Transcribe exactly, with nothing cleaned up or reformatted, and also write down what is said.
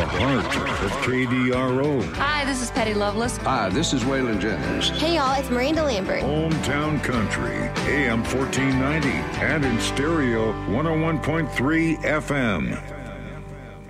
heart of K D R O. Hi, this is Patty Loveless. Hi, this is Waylon Jennings. Hey, y'all, it's Miranda Lambert. Hometown Country, A M fourteen ninety, and in stereo, one oh one point three F M.